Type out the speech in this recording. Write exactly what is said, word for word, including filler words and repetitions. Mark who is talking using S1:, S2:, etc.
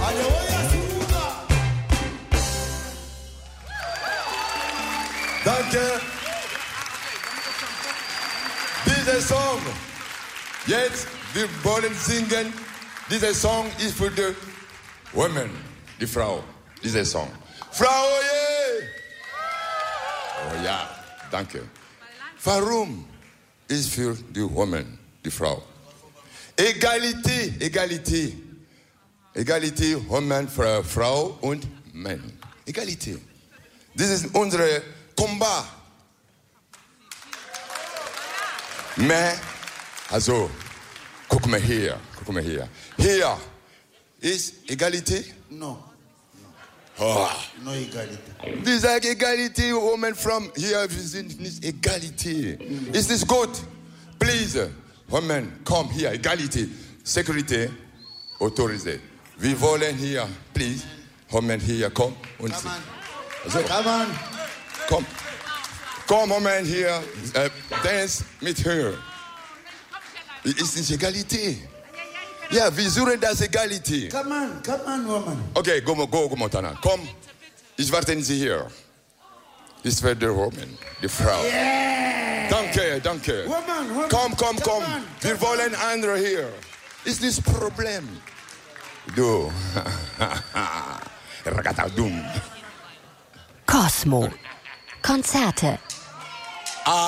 S1: Danke. Dieser Song, jetzt, wir wollen singen. Dieser Song ist für die Women, die Frau. Dieser Song. Frau, yeah. Oh ja, danke. Warum ist für die Women, die Frau? Egalität, Egalität. Egalität, Women, Frau und Mann. Egalität. Das ist unsere Combat. Mais, also, guck mal hier, guck mal hier. Hier ist Egalität?
S2: No.
S1: Oh.
S2: No Egalität.
S1: Die sagen Egalität, Women from hier, wir sind nicht Egalität. Mm. Ist das gut? Please, Women, komm hier, Egalität. Security, autorisé. Wir wollen hier, please, Women hier, komm. Und
S2: Come on.
S1: Also,
S2: Come on.
S1: Komm. Komm, Moment hier. Äh, dance mit her. Ist nicht Egalität. Ja, wir suchen das Egalität.
S2: Come on, come on, woman.
S1: Okay, go, go, go, Montana. Komm, ich warte Sie hier. Ist für die Woman, die Frau.
S2: Yeah.
S1: Danke, danke.
S2: Woman, woman.
S1: Komm, komm, komm.
S2: On,
S1: wir wollen andere hier. Ist das Problem? Du. Ragazadum.
S3: Cosmo. Konzerte.